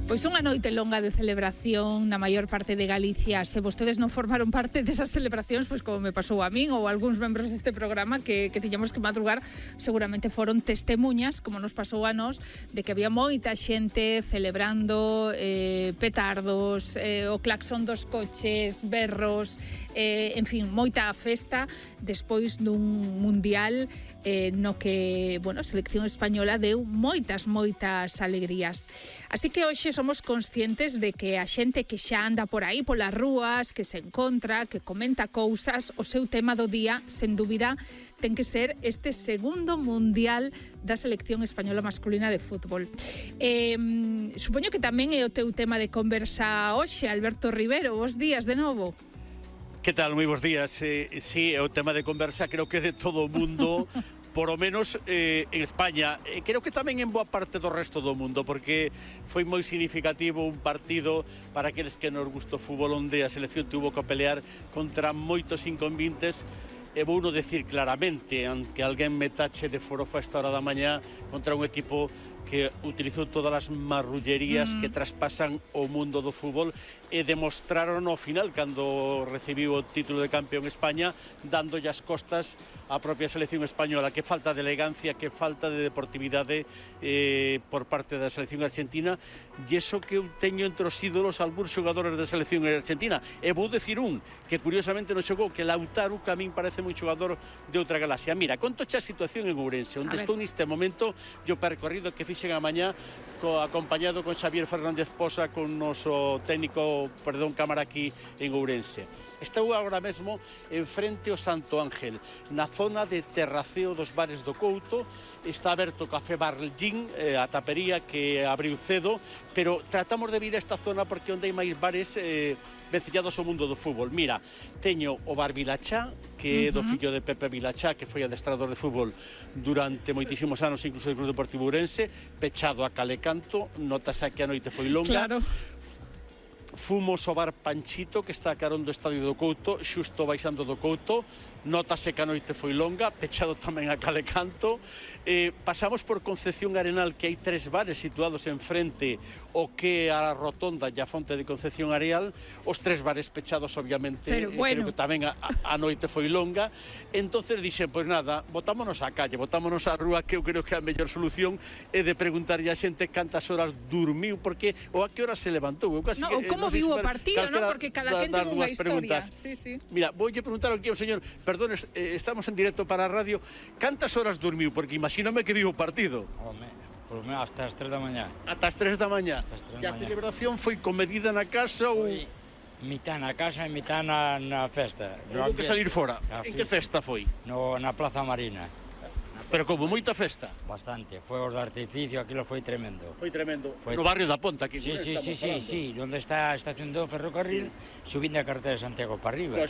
Pois unha noite longa de celebración na maior parte de Galicia. Se vostedes non formaron parte desas celebracións, pois como me pasou a min ou a algúns membros deste programa que tiñamos que madrugar, seguramente foron testemunhas, como nos pasou a nós, de que había moita xente celebrando, petardos, o claxon dos coches, berros, en fin, moita festa despois dun mundial no que, bueno, a selección española deu moitas alegrías. Así que hoxe somos conscientes de que a xente que xa anda por aí polas rúas, que se encontra, que comenta cousas, o seu tema do día, sen dúbida, ten que ser este segundo mundial da selección española masculina de fútbol. Supoño que tamén é o teu tema de conversa hoxe, Alberto Rivero. Bos días de novo. Que tal? Moi bons días. Sí, é o tema de conversa, creo que de todo o mundo, por o menos en España. Creo que tamén en boa parte do resto do mundo, porque foi moi significativo un partido para aqueles que nos gustou o fútbol, onde a selección tuvo que pelear contra moitos inconvintes. E vou non decir claramente, aunque alguén me tache de forofa a esta hora da mañá, contra un equipo que utilizou todas as marrullerías que traspasan o mundo do fútbol e demostraron ao final, cando recibiu o título de campeón España, dándolle as costas á propia selección española. Que falta de elegancia, que falta de deportividade por parte da selección argentina, e iso que eu teño entre os ídolos algúns xogadores da selección argentina. E vou decir un que curiosamente non xogou, que Lautaro, que a min parece moi xogador de outra galaxia. Mira, conto xa a situación en Ourense, onde estou neste momento, e o percorrido que fixen a mañá, acompañado con Xavier Fernández Posa, con noso técnico, cámara aquí en Ourense. Estou agora mesmo en frente ao Santo Ángel, na zona de terraceo dos bares do Couto. Está aberto o Café Barlín, a tapería que abriu cedo, pero tratamos de vir a esta zona porque onde hai máis bares vencillados ao mundo do fútbol. Mira, teño o Bar Vilachá, que é do fillo de Pepe Vilachá, que foi adestrador de fútbol durante moitísimos anos, incluso do Club Deportivo Ourense, pechado a calecanto, notase que a noite foi longa. Claro. Fumos ao Bar Panchito, que está a carón do Estadio do Couto, xusto baixando do Couto. Notase que a noite foi longa, pechado tamén a calecanto. Pasamos por Concepción Arenal, que hai 3 bares situados en frente o que a rotonda e a fonte de Concepción Arenal. Os 3 bares pechados, obviamente. Pero bueno, creo que tamén a noite foi longa. Entonces dixen, pois nada, botámonos á calle, botámonos á rúa, que eu creo que a mellor solución é de preguntarlle a xente cantas horas dormiu, porque ou a que hora se levantou. Eu casi ou como viu o partido, non? Porque cada quen ten unha historia. Sí. Mira, voulle preguntar aquí ao señor, perdón, estamos en directo para a radio, cantas horas dormiu? Porque imagíname que viu o partido. Home, por menos hasta as 3 da mañá. Ata as 3 da mañá. E a celebración foi comedida na casa ou... Mitad na casa e mitad na festa. Houve que salir fora. En que festa foi? Na Plaza Marina. Pero como moita festa? Bastante, fuegos de artificio, aquilo foi tremendo. Foi tremendo. No barrio da Ponta, aquí. Sí, onde está a estación do ferrocarril, subindo a carretera de Santiago para arriba.